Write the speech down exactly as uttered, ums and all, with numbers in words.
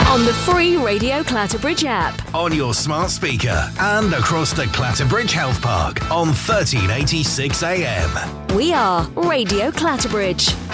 On the free Radio Clatterbridge app. On your smart speaker and across the Clatterbridge Health Park on thirteen eighty-six A M. We are Radio Clatterbridge.